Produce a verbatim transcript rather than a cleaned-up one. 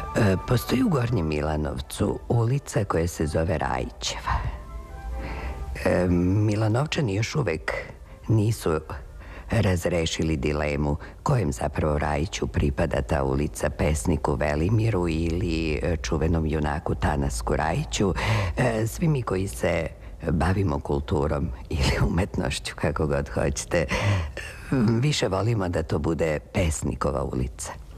E, postoji u Gornjem Milanovcu ulica koja se zove Rajićeva. E, Milanovčani još uvek nisu razrešili dilemu kojem zapravo Rajiću pripada ta ulica, pesniku Velimiru ili čuvenom junaku Tanasku Rajiću. E, svi mi koji se bavimo kulturom ili umetnošću, kako god hoćete, više volimo da to bude pesnikova ulica.